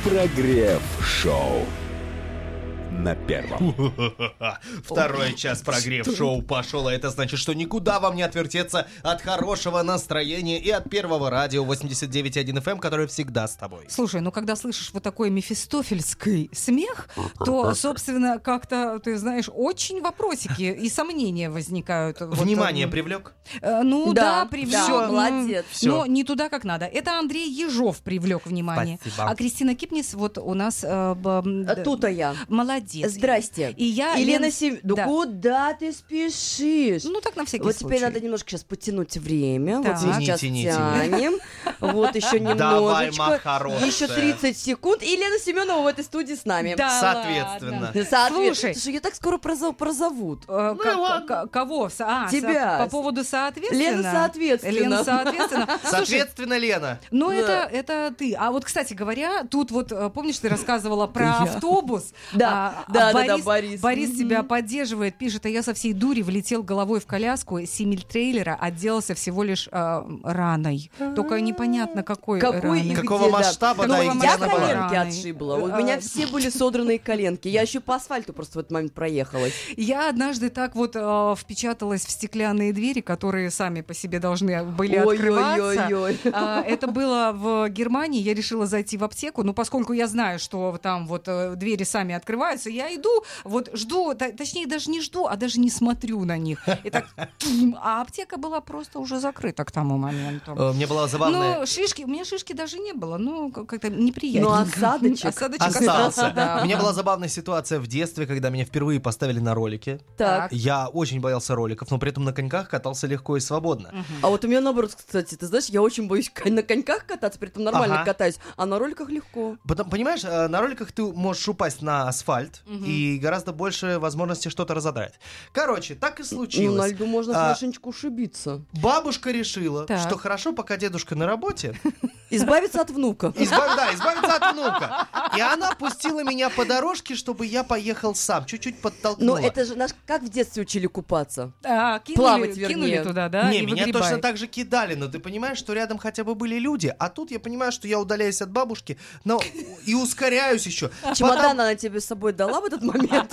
Прогрев-шоу на первом. Второй час прогрев-шоу пошел, а это значит, что никуда вам не отвертеться от хорошего настроения и от первого радио 89.1 FM, которое всегда с тобой. Слушай, ну когда слышишь вот такой мефистофельский смех, то, собственно, как-то, ты знаешь, очень вопросики и сомнения возникают. Внимание привлек? Ну да, привлек. Всё, молодец. Но не туда, как надо. Это Андрей Ежов привлек внимание. Спасибо. А Кристина Кипнис вот у нас... Тут-то я. Молодец. Здрасте. И я... Елена Семеновна, Да. куда ты спешишь? Ну так на всякий Вот случай. теперь надо немножко сейчас потянуть время. Так. Вот мы сейчас Тяни. тянем. Вот еще Давай, немножечко. ма хорошая. Еще 30 секунд. И Елена Семенова в этой студии с нами. Да Соответственно. ладно. Слушай. Слушай, ее так скоро прозовут. Кого? Тебя. По поводу соответственно? Лена соответственно. Лена соответственно. Слушай, Соответственно, Лена. ну Да. это ты. А вот, кстати говоря, тут вот, помнишь, ты рассказывала про автобус? Да, Борис. Борис тебя поддерживает, пишет, а я со всей дури влетел головой в коляску семиль-трейлера, отделался всего лишь раной. Только непонятно, какой Какой раной. и Какого где, да. масштаба, да, и Я где она была? коленки Раной. отшибла. У меня все были содранные коленки. Я еще по асфальту просто в этот момент проехалась. Я однажды так вот впечаталась в стеклянные двери, которые сами по себе должны были открываться. Ой-ой-ой. Это было в Германии, я решила зайти в аптеку, но поскольку я знаю, что там вот двери сами открываются, я иду, вот жду, точнее даже не жду, а даже не смотрю на них. И так, а аптека была просто уже закрыта к тому моменту. Мне было забавно. Ну, шишки, у меня шишки даже не было, ну, как-то неприятно. Ну, осадочек. Остался. Да. У меня была забавная ситуация в детстве, когда меня впервые поставили на ролики. Так. Я очень боялся роликов, но при этом на коньках катался легко и свободно. А вот у меня наоборот, кстати, ты знаешь, я очень боюсь на коньках кататься, при этом нормально Ага. катаюсь, а на роликах легко. Потом, понимаешь, на роликах ты можешь упасть на асфальт и гораздо больше возможности что-то разодрать. Короче, так и Ну, случилось. на льду можно хорошенечко ушибиться. Бабушка решила, Так. что хорошо, пока дедушка на работе, Избавиться от внука. избавиться от внука. И она пустила меня по дорожке, чтобы я поехал сам, чуть-чуть подтолкнула. Но это же наш, как в детстве учили купаться. Кинули Плавать, вернее. туда, да? Не, и меня выгребай. точно так же кидали, но ты понимаешь, что рядом хотя бы были люди, а тут я понимаю, что я удаляюсь от бабушки, но и ускоряюсь еще. Чемодан она тебе с собой дала в этот момент?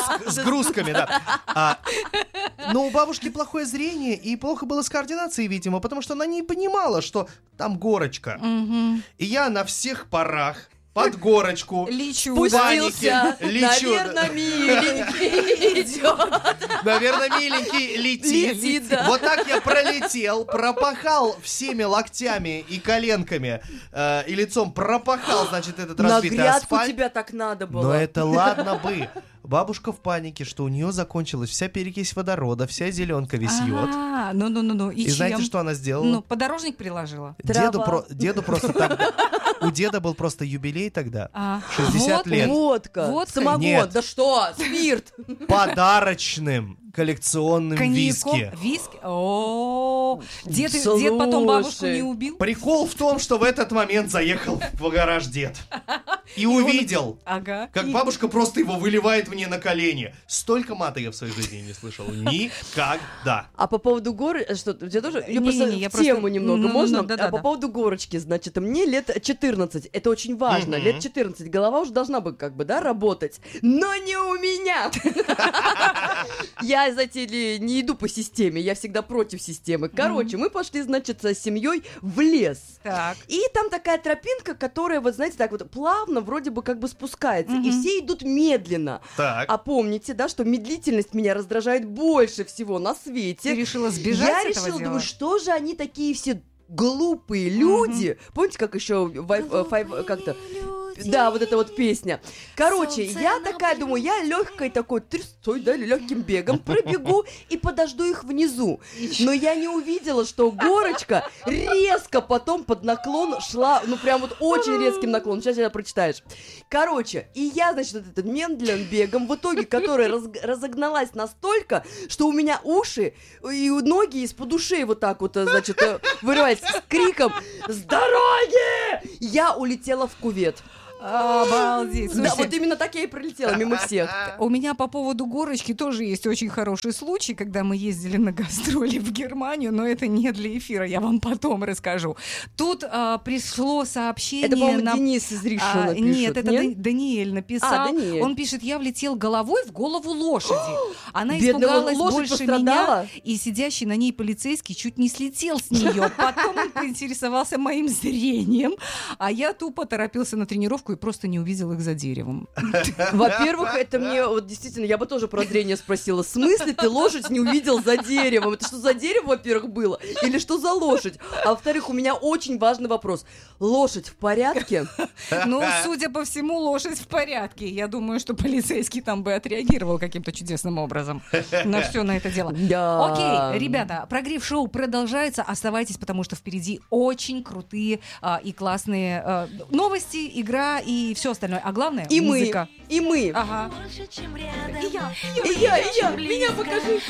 С грузками, да. Но у бабушки плохое зрение, и плохо было с координацией, видимо, потому что она не понимала, что там горочка. И я на всех парах под горочку Лечу. в Спустился. панике лечу. Наверное, миленький идет. Наверное, миленький Летит, да. Вот так я пролетел, пропахал всеми локтями и коленками, и лицом пропахал, значит, этот На разбитый грядку асфальт. тебя так надо было. Но это ладно бы. Бабушка в панике, что у нее закончилась вся перекись водорода, вся зеленка висьет. Ну. И знаете, что она сделала? Ну, подорожник приложила. Деду просто тогда... У деда был просто юбилей тогда. 60 Вот, лет. Водка, Водка? самогон, Нет. да что, спирт. Подарочным коллекционным Коньяком, виски. виски. О, дед Слушай. потом бабушку не убил? Прикол в том, что в этот момент заехал в гараж дед. И увидел, Ага. как бабушка просто его выливает мне на колени. Столько мата я в своей жизни не слышал. Никогда. А по поводу горы, что, у тебя тоже? Я Не-не-не, просто я тему просто- немного, Ну, можно? да-да-да. По поводу горочки, значит, мне лет 14, это очень важно, лет 14, голова уже должна быть как бы, да, работать, но не у меня. Я, знаете ли, не иду по системе, я всегда против системы. Короче, мы пошли, значит, с семьей в лес. Так. И там такая тропинка, которая, вот знаете, так вот плавно вроде бы как бы спускается, и все идут медленно. Так. А помните, да, что медлительность меня раздражает больше всего на свете. Ты решила сбежать Я с этого решила, дела? думаю, что же они такие все глупые люди. Помните, как еще как-то... Да, вот эта вот песня. Короче, я такая думаю, я легкой такой трястой, да, легким бегом пробегу и подожду их внизу. Но я не увидела, что горочка резко потом под наклон шла, ну прям вот очень резким наклоном. Сейчас я прочитаешь. Короче, и я, значит, вот этот медленным бегом, в итоге, которая разогналась настолько, что у меня уши и ноги из-под ушей вот так вот, значит, вырывались с криком «С дороги!» Я улетела в кювет. Обалдеть. Да, Слушайте, вот именно так я и пролетела мимо всех. у меня по поводу горочки тоже есть очень хороший случай, когда мы ездили на гастроли в Германию, но это не для эфира, я вам потом расскажу. Тут пришло сообщение... Это, по-моему, нам- Денис из Ришона пишет. Нет, это Даниэль написал. Даниэль. Он пишет: я влетел головой в голову лошади. Она Бедная испугалась лошадь больше пострадала? меня, и сидящий на ней полицейский чуть не слетел с нее. Потом он поинтересовался моим зрением, а я тупо торопился на тренировку и просто не увидел их за деревом. Во-первых, это мне, вот действительно, я бы тоже про зрение спросила. В смысле ты лошадь не увидел за деревом? Это что за дерево, во-первых, было? Или что за лошадь? А во-вторых, у меня очень важный вопрос. Лошадь в порядке? Ну, судя по всему, лошадь в порядке. Я думаю, что полицейский там бы отреагировал каким-то чудесным образом на все на это дело. Да. Окей, ребята, прогрев-шоу продолжается. Оставайтесь, потому что впереди очень крутые и классные новости, игра и все остальное. А главное — И музыка. мы. Ага. И я. Меня покажи.